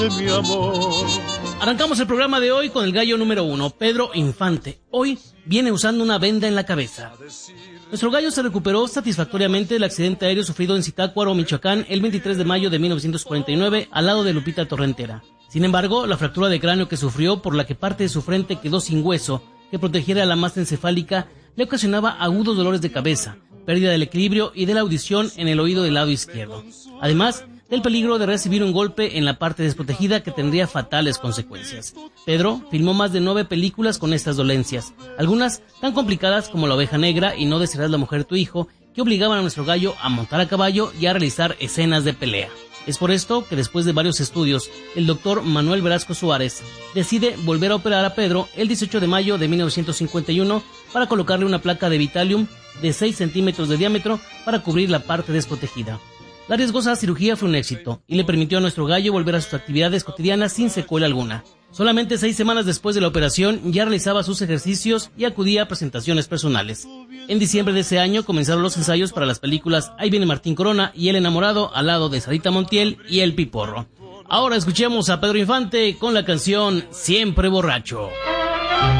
mi amor. Arrancamos el programa de hoy con el gallo número 1, Pedro Infante. Hoy viene usando una venda en la cabeza. Nuestro gallo se recuperó satisfactoriamente del accidente aéreo sufrido en Zitácuaro, Michoacán, el 23 de mayo de 1949, al lado de Lupita Torrentera. Sin embargo, la fractura de cráneo que sufrió, por la que parte de su frente quedó sin hueso que protegiera la masa encefálica, le ocasionaba agudos dolores de cabeza, pérdida del equilibrio y de la audición en el oído del lado izquierdo. Además del peligro de recibir un golpe en la parte desprotegida que tendría fatales consecuencias. Pedro filmó más de 9 películas con estas dolencias, algunas tan complicadas como La oveja negra y No desearás la mujer de tu hijo, que obligaban a nuestro gallo a montar a caballo y a realizar escenas de pelea. Es por esto que después de varios estudios, el doctor Manuel Velasco Suárez decide volver a operar a Pedro el 18 de mayo de 1951 para colocarle una placa de Vitalium de 6 centímetros de diámetro para cubrir la parte desprotegida. La riesgosa cirugía fue un éxito y le permitió a nuestro gallo volver a sus actividades cotidianas sin secuela alguna. Solamente 6 semanas después de la operación ya realizaba sus ejercicios y acudía a presentaciones personales. En diciembre de ese año comenzaron los ensayos para las películas Ahí viene Martín Corona y El enamorado, al lado de Sarita Montiel y El Piporro. Ahora escuchemos a Pedro Infante con la canción Siempre borracho.